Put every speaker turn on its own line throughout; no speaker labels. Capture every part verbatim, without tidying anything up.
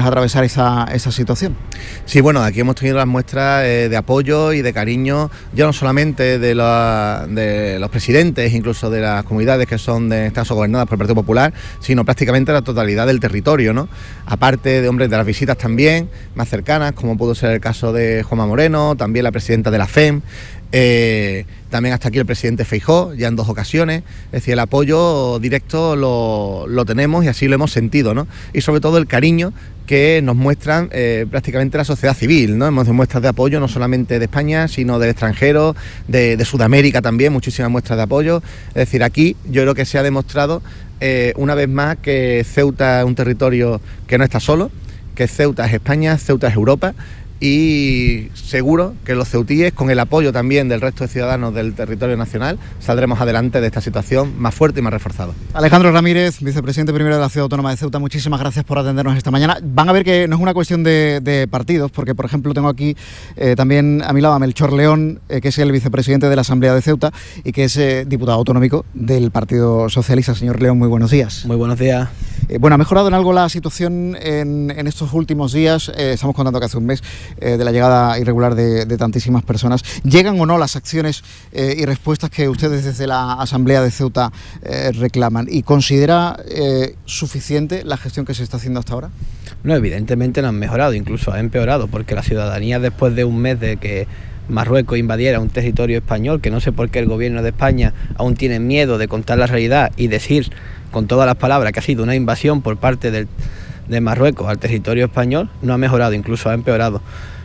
atravesar esa, esa situación.
Sí, bueno, aquí hemos tenido las muestras eh, de apoyo y de cariño, ya no solamente de, la, de los presidentes, incluso de las comunidades que son de este caso gobernadas por el Partido Popular, sino prácticamente la totalidad del territorio, ¿no? Aparte de hombres de las visitas también, más cercanas, como pudo ser el caso de Juanma Moreno, también la presidenta de la F E M, eh, también hasta aquí el presidente Feijóo, ya en dos ocasiones. Es decir, el apoyo directo lo, lo tenemos y así lo hemos sentido, ¿no? Y sobre todo el cariño que nos muestran eh, prácticamente la sociedad civil, ¿no? Hemos de muestras de apoyo no solamente de España, sino del extranjero, de, de Sudamérica también, muchísimas muestras de apoyo. Es decir, aquí yo creo que se ha demostrado eh, una vez más que Ceuta es un territorio que no está solo, que Ceuta es España, Ceuta es Europa, y seguro que los ceutíes, con el apoyo también del resto de ciudadanos del territorio nacional, saldremos adelante de esta situación más fuerte y más reforzado.
Alejandro Ramírez, vicepresidente primero de la Ciudad Autónoma de Ceuta, muchísimas gracias por atendernos esta mañana. Van a ver que no es una cuestión de, de partidos, porque por ejemplo tengo aquí eh, también a mi lado a Melchor León, eh, que es el vicepresidente de la Asamblea de Ceuta y que es eh, diputado autonómico del Partido Socialista. Señor León, muy buenos días.
Muy buenos días.
Eh, bueno, ¿ha mejorado en algo la situación en, en estos últimos días? Eh, estamos contando que hace un mes eh, de la llegada irregular de, de tantísimas personas. ¿Llegan o no las acciones eh, y respuestas que ustedes desde la Asamblea de Ceuta eh, reclaman? ¿Y considera eh, suficiente la gestión que se está haciendo hasta ahora?
No, evidentemente no han mejorado, incluso ha empeorado, porque la ciudadanía, después de un mes de que Marruecos invadiera un territorio español, que no sé por qué el gobierno de España aún tiene miedo de contar la realidad y decir con todas las palabras que ha sido una invasión por parte del, de Marruecos al territorio español, no ha mejorado, incluso ha empeorado.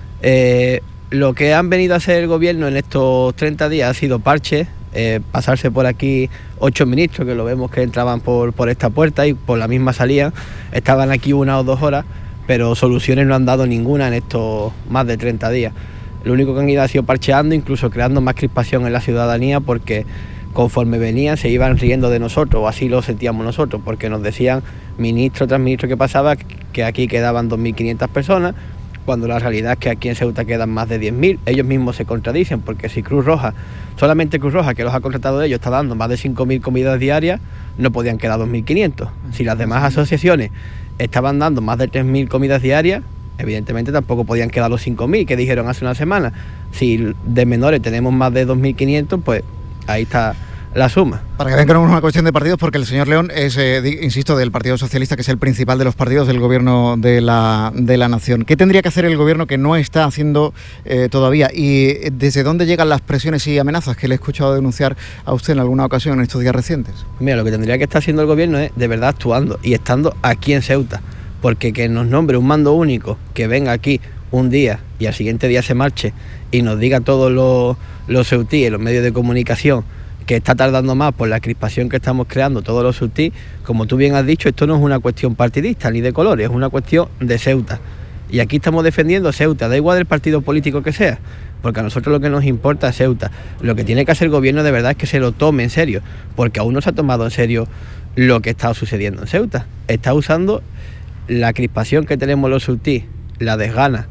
Eh, lo que han venido a hacer el gobierno en estos treinta días ha sido parches, eh, pasarse por aquí ocho ministros, que lo vemos que entraban por, por esta puerta y por la misma salían, estaban aquí una o dos horas, pero soluciones no han dado ninguna en estos más de treinta días. Lo único que han ido ha sido parcheando, incluso creando más crispación en la ciudadanía, porque conforme venían se iban riendo de nosotros, o así lo sentíamos nosotros, porque nos decían ministro tras ministro que pasaba que aquí quedaban dos mil quinientas personas, cuando la realidad es que aquí en Ceuta quedan más de diez mil. Ellos mismos se contradicen, porque si Cruz Roja, solamente Cruz Roja, que los ha contratado de ellos, está dando más de cinco mil comidas diarias, no podían quedar dos mil quinientos. Si las demás asociaciones estaban dando más de tres mil comidas diarias, evidentemente tampoco podían quedar los cinco mil que dijeron hace una semana. Si de menores tenemos más de dos mil quinientos, pues ahí está la suma.
Para que vean que no es una cuestión de partidos, porque el señor León es, eh, di, insisto, del Partido Socialista, que es el principal de los partidos del gobierno de la, de la nación. ¿Qué tendría que hacer el gobierno que no está haciendo eh, todavía? ¿Y desde dónde llegan las presiones y amenazas que le he escuchado denunciar a usted en alguna ocasión en estos días recientes?
Mira, lo que tendría que estar haciendo el gobierno es de verdad actuando y estando aquí en Ceuta, porque que nos nombre un mando único, que venga aquí un día y al siguiente día se marche y nos diga todos los, los ceutíes, los medios de comunicación, que está tardando más por la crispación que estamos creando todos los ceutíes. Como tú bien has dicho, esto no es una cuestión partidista ni de colores, es una cuestión de Ceuta. Y aquí estamos defendiendo Ceuta, da igual del partido político que sea, porque a nosotros lo que nos importa es Ceuta. Lo que tiene que hacer el gobierno de verdad es que se lo tome en serio, porque aún no se ha tomado en serio lo que está sucediendo en Ceuta. Está usando la crispación que tenemos los ceutíes, la desgana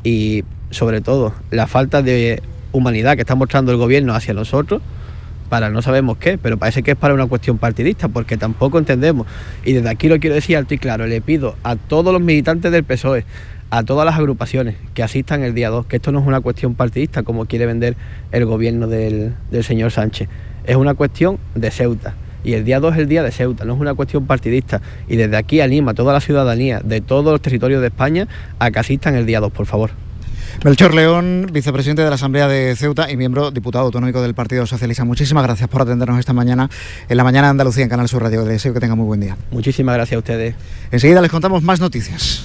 y sobre todo la falta de humanidad que está mostrando el gobierno hacia nosotros, para no sabemos qué, pero parece que es para una cuestión partidista, porque tampoco entendemos. Y desde aquí lo quiero decir alto y claro, le pido a todos los militantes del P S O E, a todas las agrupaciones que asistan el día dos, que esto no es una cuestión partidista como quiere vender el gobierno del, del señor Sánchez, es una cuestión de Ceuta. Y el día dos es el día de Ceuta, no es una cuestión partidista. Y desde aquí animo a toda la ciudadanía de todos los territorios de España a que asistan el día dos, por favor.
Melchor León, vicepresidente de la Asamblea de Ceuta y miembro diputado autonómico del Partido Socialista. Muchísimas gracias por atendernos esta mañana en la mañana de Andalucía en Canal Sur Radio. Les deseo que tengan muy buen día.
Muchísimas gracias a ustedes.
Enseguida les contamos más noticias.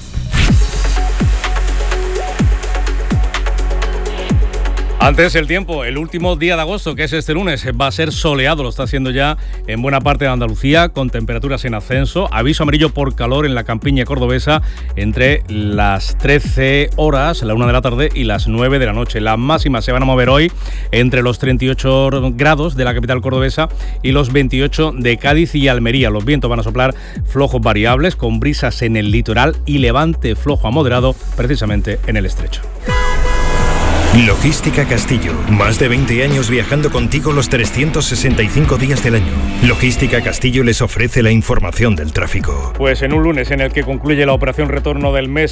Antes el tiempo, el último día de agosto, que es este lunes, va a ser soleado, lo está haciendo ya en buena parte de Andalucía, con temperaturas en ascenso. Aviso amarillo por calor en la campiña cordobesa entre las trece horas, la una de la tarde y las nueve de la noche. Las máximas se van a mover hoy entre los treinta y ocho grados de la capital cordobesa y los veintiocho de Cádiz y Almería. Los vientos van a soplar flojos variables, con brisas en el litoral y levante flojo a moderado, precisamente en el estrecho.
Logística Castillo, más de veinte años viajando contigo los trescientos sesenta y cinco días del año. Logística Castillo les ofrece la información del tráfico.
Pues en un lunes en el que concluye la operación retorno del mes